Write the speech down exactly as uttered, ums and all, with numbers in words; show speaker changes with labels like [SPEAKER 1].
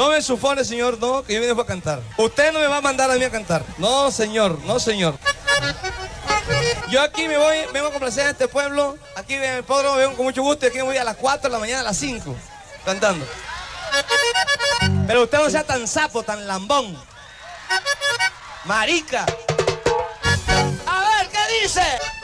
[SPEAKER 1] No me supone, señor, no, que yo vine a cantar. Usted no me va a mandar a mí a cantar. No, señor, no, señor. Yo aquí me voy, vengo a complacer a este pueblo. Aquí en el hipódromo vengo con mucho gusto y aquí me voy a las cuatro de la mañana, a las cinco, cantando. Pero usted no sea tan sapo, tan lambón. Marica. A ver, ¿qué dice?